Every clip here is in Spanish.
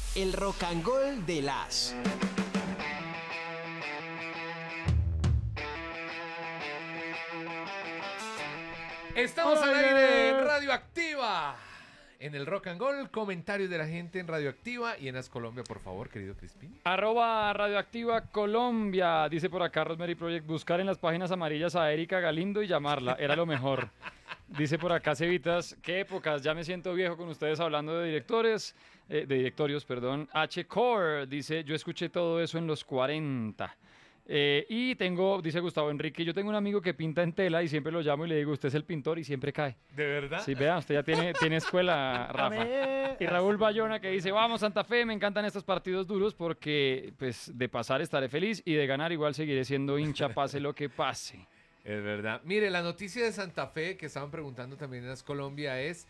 El Rock and Roll de las. Estamos al aire en Radioactiva. En el Rock and Roll, comentarios de la gente en Radioactiva y en As Colombia, por favor, querido Crispín. @Radioactiva Colombia, dice por acá Rosemary Project, buscar en las páginas amarillas a Erika Galindo y llamarla, era lo mejor. Dice por acá Cevitas, qué épocas, ya me siento viejo con ustedes hablando de directorios, perdón. H. Core dice, yo escuché todo eso en los 40. Y tengo, dice Gustavo Enrique, yo tengo un amigo que pinta en tela y siempre lo llamo y le digo, usted es el pintor y siempre cae. ¿De verdad? Sí, vea, usted ya tiene escuela, Rafa. Y Raúl Bayona que dice, vamos Santa Fe, me encantan estos partidos duros porque pues de pasar estaré feliz y de ganar igual seguiré siendo hincha, pase lo que pase. Es verdad. Mire, la noticia de Santa Fe que estaban preguntando también en As Colombia es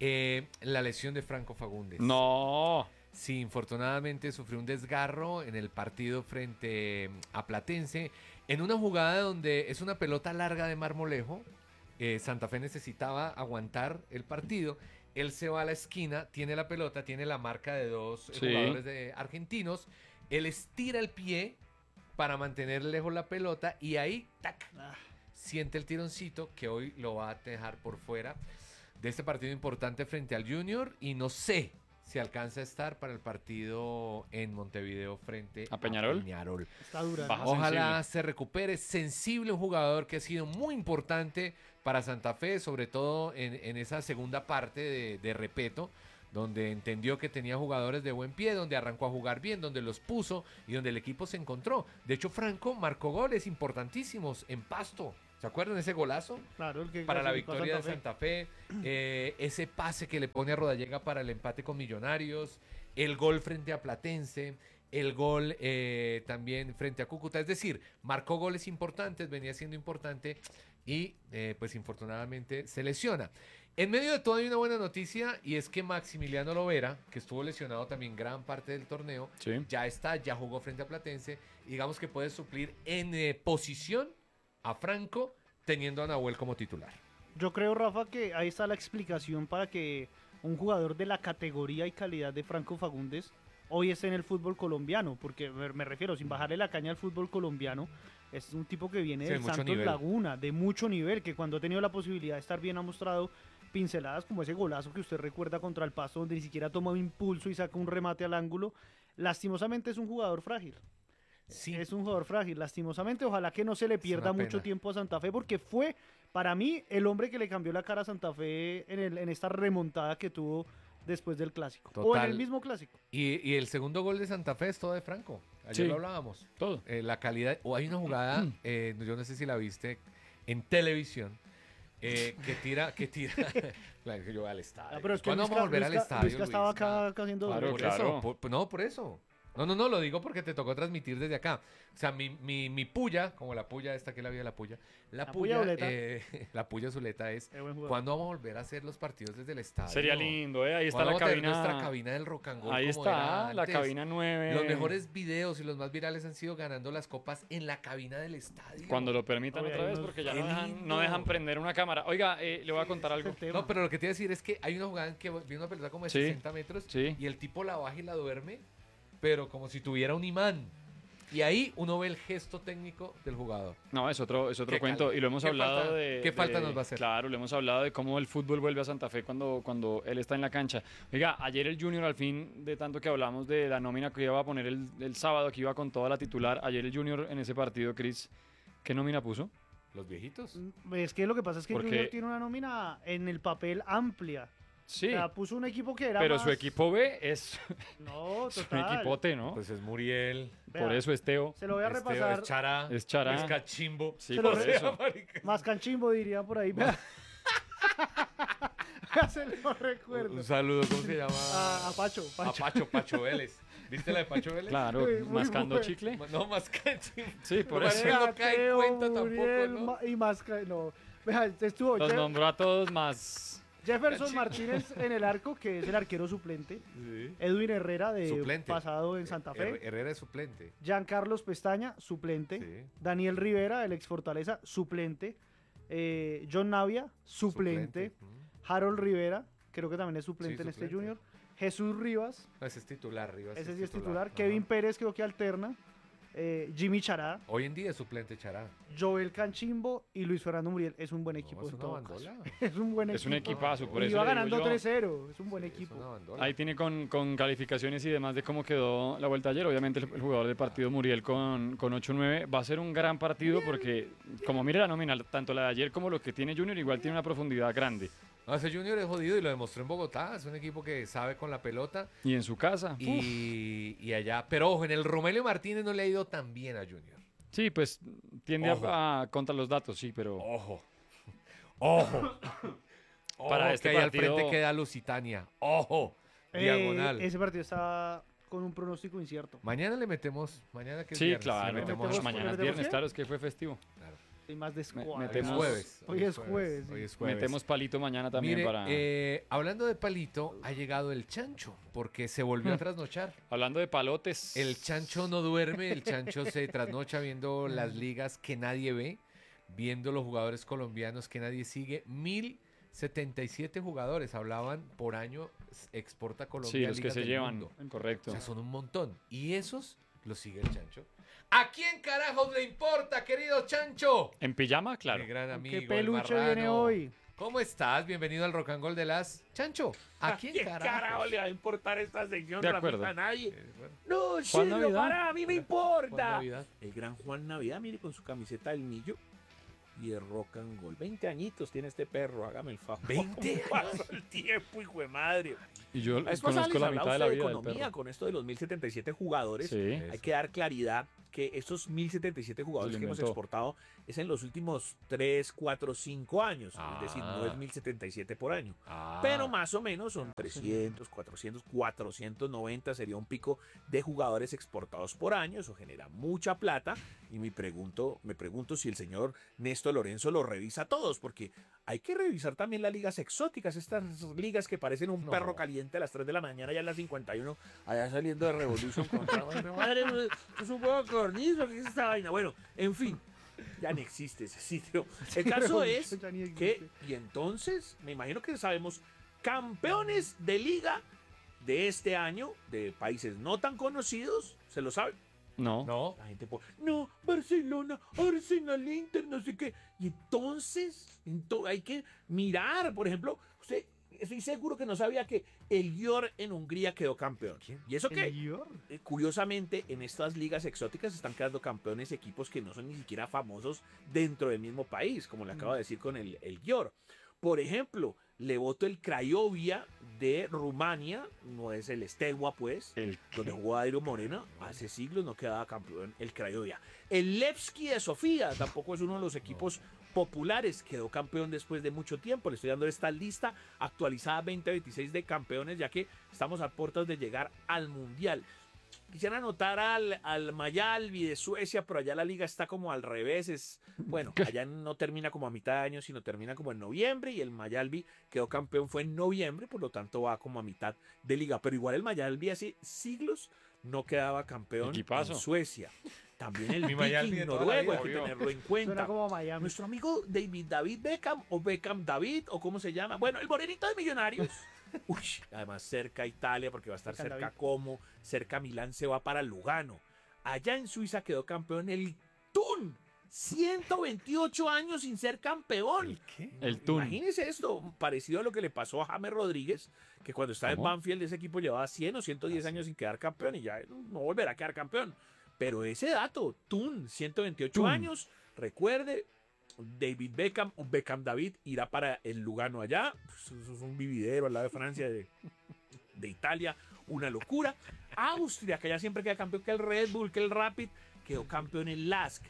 la lesión de Franco Fagundes. No. Sí, infortunadamente sufrió un desgarro en el partido frente a Platense, en una jugada donde es una pelota larga de Marmolejo. Santa Fe necesitaba aguantar el partido. Él se va a la esquina, tiene la pelota, tiene la marca de dos jugadores argentinos. Él estira el pie para mantener lejos la pelota y ahí, ¡tac!, siente el tironcito que hoy lo va a dejar por fuera de este partido importante frente al Junior y no sé si alcanza a estar para el partido en Montevideo frente a Peñarol. Está dura. Ojalá se recupere. Sensible, un jugador que ha sido muy importante para Santa Fe, sobre todo en esa segunda parte de Repeto, donde entendió que tenía jugadores de buen pie, donde arrancó a jugar bien, donde los puso y donde el equipo se encontró. De hecho, Franco marcó goles importantísimos en Pasto. ¿Se acuerdan de ese golazo? Claro, el que para la victoria de Santa Fe. Ese pase que le pone a Rodallega para el empate con Millonarios. El gol frente a Platense. El gol también frente a Cúcuta. Es decir, marcó goles importantes, venía siendo importante y pues infortunadamente se lesiona. En medio de todo hay una buena noticia y es que Maximiliano Lovera, que estuvo lesionado también gran parte del torneo, ya jugó frente a Platense. Y digamos que puede suplir en posición a Franco, teniendo a Nahuel como titular. Yo creo, Rafa, que ahí está la explicación para que un jugador de la categoría y calidad de Franco Fagundes hoy esté en el fútbol colombiano, porque me refiero, sin bajarle la caña al fútbol colombiano, es un tipo que viene del Santos Laguna, de mucho nivel, que cuando ha tenido la posibilidad de estar bien ha mostrado pinceladas como ese golazo que usted recuerda contra el Pasto, donde ni siquiera toma un impulso y saca un remate al ángulo. Lastimosamente es un jugador frágil. Sí. Es un jugador frágil, lastimosamente. Ojalá que no se le pierda mucho tiempo a Santa Fe, porque fue, para mí, el hombre que le cambió la cara a Santa Fe en esta remontada que tuvo después del Clásico. Total. O en el mismo Clásico. Y el segundo gol de Santa Fe es todo de Franco. Ayer lo hablábamos. Todo. La calidad. O hay una jugada, yo no sé si la viste en televisión. Que tira. Claro, que yo voy al estadio. Pero es que ¿cuándo vamos a volver al estadio? Luisca estaba acá haciendo. Claro. Por eso. No, lo digo porque te tocó transmitir desde acá. O sea, mi puya, como la puya esta que la vida la puya. La puya la puya Zuleta es ¿cuándo vamos a volver a hacer los partidos desde el estadio? Sería lindo, ahí está la cabina. Nuestra cabina del Rock and Roll. Ahí está, la cabina 9. Los mejores videos y los más virales han sido ganando las copas en la cabina del estadio. Cuando lo permitan otra vez, porque ya no dejan prender una cámara. Oiga, le voy a contar algo. No, pero lo que te iba a decir es que hay una jugada en que viene una pelota como de 60 metros y el tipo la baja y la duerme, pero como si tuviera un imán. Y ahí uno ve el gesto técnico del jugador. No, es otro cuento. Y lo hemos hablado de... ¿Qué falta nos va a hacer? Claro, lo hemos hablado de cómo el fútbol vuelve a Santa Fe cuando él está en la cancha. Oiga, ayer el Junior, al fin, de tanto que hablamos de la nómina que iba a poner el sábado, que iba con toda la titular, ayer el Junior en ese partido, Cris, ¿qué nómina puso? ¿Los viejitos? Es que lo que pasa es que el Junior tiene una nómina en el papel amplia. Sí. O sea, puso un equipo que era pero más... su equipo B es... No, total. Es un equipote, ¿no? Pues es Muriel. Por eso es Teo. Se lo voy a repasar. Es Chará. Es Cachimbo. Sí, por eso. Más Cachimbo, diría por ahí. Se lo recuerdo. Un saludo, ¿cómo se llama? A Pacho. A Pacho Vélez. ¿Viste la de Pacho Vélez? Claro, mascando chicle. No, mascando. Sí, por eso. No cae en cuenta Muriel, tampoco, ¿no? Y no. Vea, estuvo... Los nombró a todos más... Jefferson Martínez en el arco, que es el arquero suplente. Sí. Edwin Herrera, de suplente. pasado en Santa Fe. Herrera es suplente. Giancarlos Pestaña, suplente. Sí. Daniel Rivera, el ex Fortaleza, suplente. John Navia, suplente. Harold Rivera, creo que también es suplente en este suplente. Junior. Jesús Rivas, Ese es titular, Rivas. ese sí es titular. Ajá. Kevin Pérez creo que alterna. Jimmy Chará, Hoy en día es suplente Chará. Joel Canchimbo y Luis Fernando Muriel. Es un buen equipo es en una todo bandola. caso. Es un buen Es un equipo. equipazo, por Y eso iba le digo ganando yo. 3-0. Es un buen Es equipo. una bandola. Ahí tiene con calificaciones y demás de cómo quedó la vuelta ayer. Obviamente el jugador del partido Muriel con 8-9 va a ser un gran partido porque como mire la nómina, tanto la de ayer como lo que tiene Junior igual tiene una profundidad grande. No, ese Junior es jodido y lo demostró en Bogotá. Es un equipo que sabe con la pelota Y en su casa. y allá. Pero ojo, en el Romelio Martínez no le ha ido tan bien a Junior. Sí, pues tiende Ojo. a contra los datos, sí, pero Ojo. Ojo. Para Ojo, este que ahí al partido- frente queda Lusitania. Ojo. Diagonal. Ese partido está con un pronóstico incierto. Mañana le metemos. Mañana que es sí, viernes, claro. le metemos. metemos- Mañana es ¿metemos viernes, qué? claro, es que fue festivo. Claro. Hay más de escuadra. Hoy es metemos- jueves. Hoy es jueves, sí. Hoy es jueves. Metemos palito mañana también Mire, para... hablando de palito, ha llegado el chancho, porque se volvió a trasnochar. Hablando de palotes. El chancho no duerme, el chancho se trasnocha viendo las ligas que nadie ve, viendo los jugadores colombianos que nadie sigue. 1077 jugadores hablaban por año exporta Colombia. Sí, a los que ligas se del llevan, mundo. correcto. O sea, son un montón. Y esos los sigue el chancho. ¿A quién carajos le importa, querido chancho? En pijama, claro. Mi gran amigo, ¿Qué el peluche marrano. viene hoy? ¿Cómo estás? Bienvenido al Rock and Roll de las... Chancho, ¿a quién ¿Qué carajos? carajo le va a importar esta sección, De Ramita, acuerdo. a nadie? Bueno, No, sí, Juan Navidad. para, a mí me Juan importa. Navidad. El gran Juan Navidad, mire, con su camiseta del Millo y el rock and roll. 20 añitos tiene este perro, hágame el favor. 20 ¿Cómo pasa el tiempo, hijo de madre? Y yo La vez pasada conozco les la hablaba mitad de la usted vida del economía perro. con esto de los 1077 jugadores. Sí. Hay que dar claridad que estos 1077 jugadores Se lo que hemos inventó. exportado es en los últimos 3, 4, 5 años. Es decir, no Ah. es 1077 por año. Ah. Pero más o menos son 300, 400, 490 sería un pico de jugadores exportados por año. Eso genera mucha plata. Y me pregunto si el señor Néstor Lorenzo lo revisa a todos, porque hay que revisar también las ligas exóticas, estas ligas que parecen un No. perro caliente a las 3 de la mañana, ya a las 51, allá saliendo de Revolution contra. Madre, es un poco cornizo, ¿qué es esta vaina? Bueno, en fin, ya no existe ese sitio. El caso es Ya ni que, existe. y entonces, me imagino que sabemos, campeones de liga de este año, de países no tan conocidos, ¿se lo sabe? No. No. La gente no, Barcelona, Arsenal, Inter, no sé qué. Y entonces, hay que mirar, por ejemplo, usted, estoy seguro que no sabía que el Győr en Hungría quedó campeón. ¿Y eso qué? ¿El Győr? Curiosamente, en estas ligas exóticas están quedando campeones equipos que no son ni siquiera famosos dentro del mismo país, como le acabo de decir con el Győr. Por ejemplo, le voto el Craiovia de Rumania, no es el Steaua, pues, donde jugó Dairo Moreno, hace siglos no quedaba campeón el Craiovia. El Levski de Sofía tampoco es uno de los equipos populares, quedó campeón después de mucho tiempo. Le estoy dando esta lista actualizada 2026 de campeones, ya que estamos a puertas de llegar al Mundial. Quisiera anotar al Mayalvi de Suecia, pero allá la liga está como al revés. Bueno, allá no termina como a mitad de año, sino termina como en noviembre. Y el Mayalvi quedó campeón fue en noviembre, por lo tanto va como a mitad de liga. Pero igual el Mayalvi hace siglos no quedaba campeón Equipazo. en Suecia. También el Mi Mayalvi Viking de toda la noruego, vida, hay que obvio. tenerlo en Suena cuenta. como a Miami. Nuestro amigo David Beckham o Beckham David o cómo se llama. Bueno, el morenito de Millonarios. Uy, además cerca a Italia porque va a estar Beckham cerca David. Como, cerca a Milán se va para Lugano. Allá en Suiza quedó campeón el Thun. 128 años sin ser campeón. ¿Qué? El Tun. Imagínese esto, parecido a lo que le pasó a James Rodríguez, que cuando estaba ¿Cómo? en Banfield ese equipo llevaba 100 o 110 años sin quedar campeón y ya no volverá a quedar campeón. Pero ese dato, Tun, 128 Thun. años, recuerde, David Beckham o Beckham David irá para el Lugano allá. Pues, eso es un vividero al lado de Francia, de Italia, una locura. Austria, que allá siempre queda campeón, que el Red Bull, que el Rapid, quedó campeón en Lask.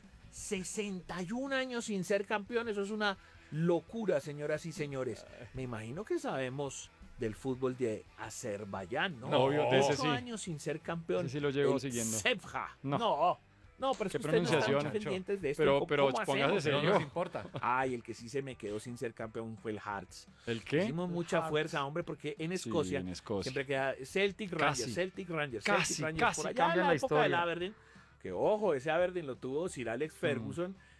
61 años sin ser campeón, eso es una locura, señoras y señores. Me imagino que sabemos del fútbol de Azerbaiyán, ¿no? No, obvio, de ese 8 sí. años sin ser campeón. Ese sí lo llevo el siguiendo. Sevja. No. No, pero es Qué que ustedes no están pronunciación. pendientes de esto. Pero- ¿Cómo- pero cómo póngase hacemos? No serio. nos importa. Ay, el que sí se me quedó sin ser campeón fue el Hearts. ¿El qué? Hicimos mucha fuerza, hombre, porque en Escocia, Sí, en Escocia. siempre queda Celtic Rangers, Casi. Celtic Rangers, Casi, Celtic Rangers. casi Por allá en cambian la la época del historia. Aberdeen, que ojo, ese Aberdeen lo tuvo Sir Alex Ferguson,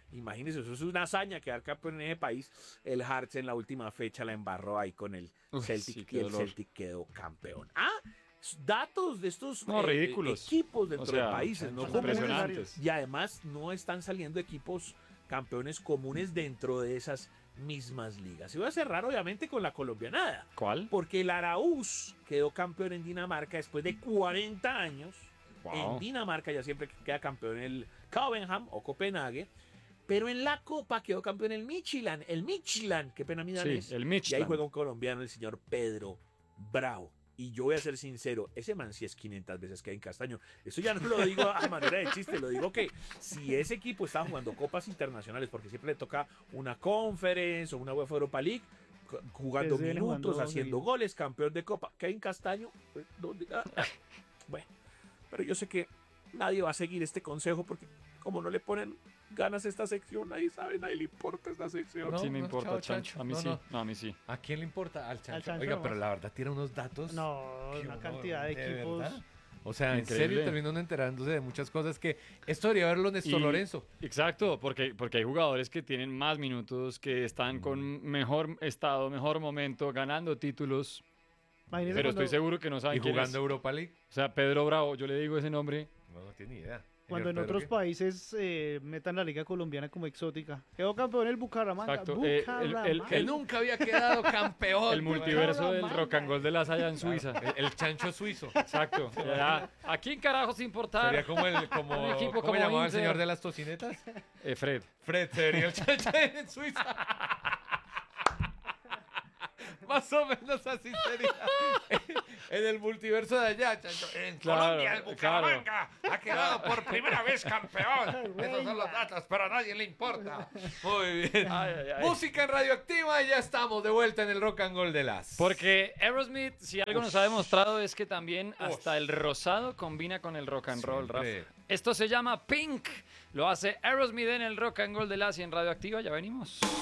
Imagínense, eso es una hazaña quedar campeón en ese país. El Hearts en la última fecha la embarró ahí con el Celtic sí, y qué el dolor. Celtic quedó campeón. Datos de estos No, ridículos. equipos dentro O sea, de países, ¿no? impresionantes. Y además no están saliendo equipos campeones comunes dentro de esas mismas ligas. Y voy a cerrar obviamente con la colombianada. ¿Cuál? Porque el Araúz quedó campeón en Dinamarca después de 40 años. Wow. En Dinamarca ya siempre queda campeón el Copenhagen o Copenhague. Pero en la Copa quedó campeón el Midtjylland, qué pena mi danés. Sí, el Y ahí Midtjylland. juega un colombiano, el señor Pedro Bravo. Y yo voy a ser sincero, ese man sí es 500 veces que hay en Castaño. Eso ya no lo digo a manera de chiste, lo digo que si ese equipo está jugando copas internacionales, porque siempre le toca una Conference o una UEFA Europa League, jugando Que se viene minutos, jugando haciendo seguido. goles, campeón de copa, que hay en Castaño. Bueno, pero yo sé que nadie va a seguir este consejo porque como no le ponen ganas a esta sección, nadie sabe, nadie le importa esta sección. No, Sí me importa, chao, Chancho. Chancho. A mí No, sí. no. No, a mí sí. ¿A quién le importa? Al Chancho. Chancho Oiga, nomás. pero la verdad tira unos datos. No, Qué una horror, cantidad de equipos. verdad. O sea, en Increíble. serio termina uno enterándose de muchas cosas que esto debería verlo Néstor Y- Lorenzo. Exacto, porque hay jugadores que tienen más minutos, que están con mejor estado, mejor momento, ganando títulos. Imagínese Pero cuando, estoy seguro que no Y saben quién es. jugando Europa League. O sea, Pedro Bravo, yo le digo ese nombre. No tiene ni idea. cuando en Señor Pedro, otros ¿qué? países metan la liga colombiana como exótica. Quedó campeón el Bucaramanga. Exacto, Bucaramanga. Que nunca había quedado campeón. El multiverso del Bucaramanga. rock and roll de las allá en Suiza. El Chancho suizo. Exacto. Ya, ¿a quién carajos importar? Sería como Un equipo ¿cómo como llamaba el Inter. señor de las tocinetas? Fred. Fred, sería el Chancho en Suiza. Más o menos así sería. En el multiverso de allá, Chancho. En Claro, Colombia, el Bucaramanga ha quedado por primera vez campeón. Esos son los datos, pero a nadie le importa. Muy bien. Ay, ay, ay. Música en Radioactiva y ya estamos de vuelta en el Rock and Roll de las. Porque Aerosmith, si algo nos ha demostrado es que también hasta el rosado combina con el rock and roll, Rafa. Siempre. Esto se llama Pink. Lo hace Aerosmith en el rock and roll de las y en Radioactiva. Ya venimos.